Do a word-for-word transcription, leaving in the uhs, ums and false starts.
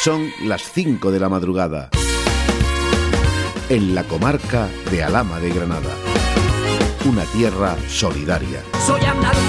Son las cinco de la madrugada. En la comarca de Alhama de Granada. Una tierra solidaria. Soy andaluz.